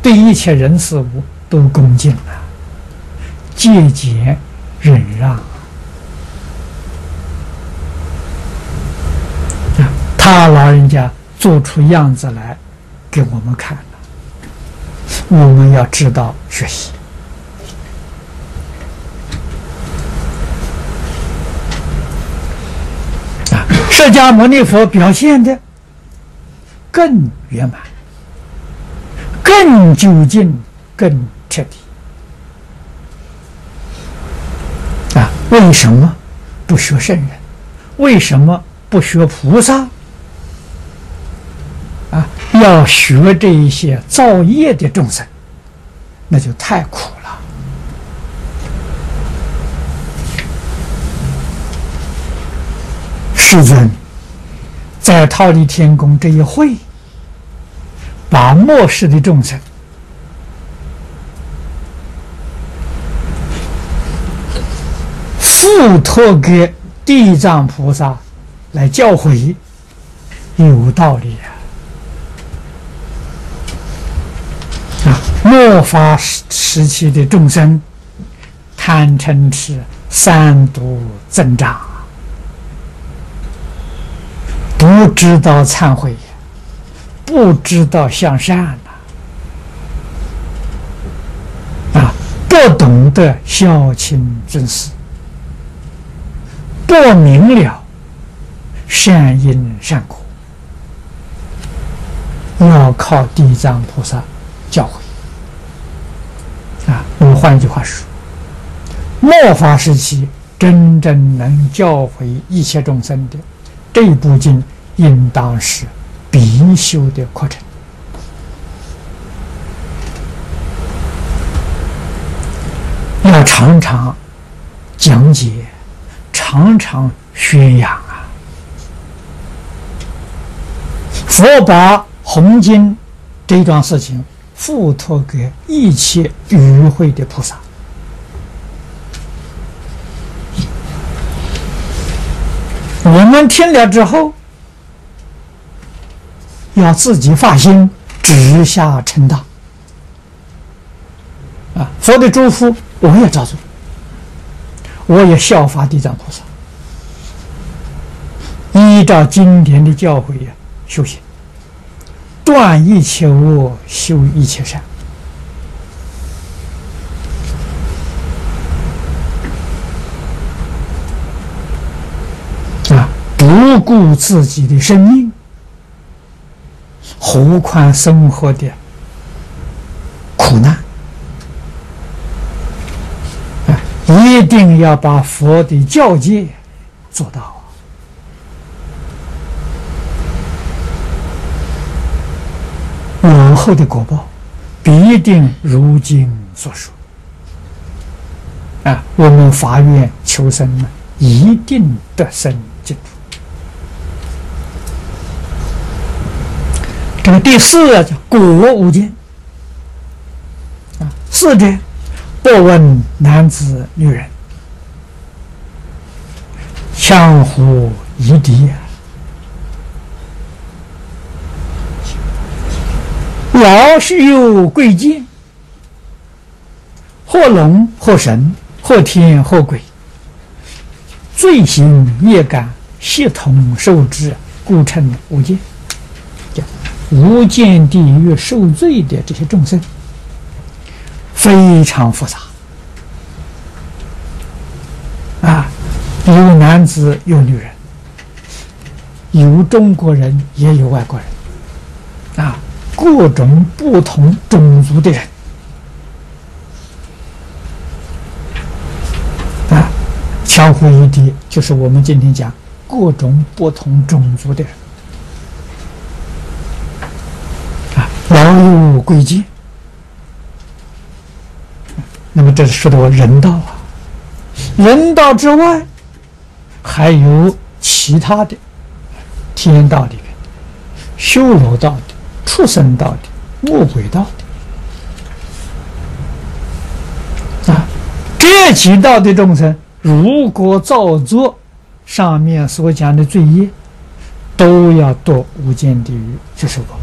对一切人事物都恭敬啊，节俭忍让。他老人家做出样子来给我们看了，我们要知道学习。释迦牟尼佛表现的更圆满、更究竟、更彻底。为什么不学圣人？为什么不学菩萨？要学这一些造业的众生，那就太苦了。世尊在忉利天宫这一会，把末世的众生付托给地藏菩萨来教诲，有道理末法时期的众生，贪嗔痴三毒增长，不知道忏悔，不知道向善不懂得孝亲尊师，不明了善因善果，要靠地藏菩萨教诲。那么换句话说，末法时期真正能教诲一切众生的这部经，应当是必修的课程。要常常讲解，常常宣扬佛把弘经这桩事情付托给一切与会的菩萨，我们听了之后，要自己发心，直下承担。佛的嘱咐我也照做，我也效法地藏菩萨，依照经典的教诲修行，断一切恶，修一切善。不顾自己的生命，何况生活的苦难，一定要把佛的教诫做到。往后的果报必定如经所说。我们发愿求生呢，一定得生净土。这个第四叫果无间。四者，不问男子女人，相互夷敌老幼贵贱，或龙或神，或天或鬼，罪行业感，系统受之，故称无间。无间地狱受罪的这些众生非常复杂有男子有女人，有中国人也有外国人各种不同种族的人相互夷敌，就是我们今天讲各种不同种族的人老幼贵贱。那么这是说的人道人道之外还有其他的天道里面修罗道的、畜生道的、恶鬼道的这几道的众生，如果造作上面所讲的罪业，都要堕无间地狱去受报。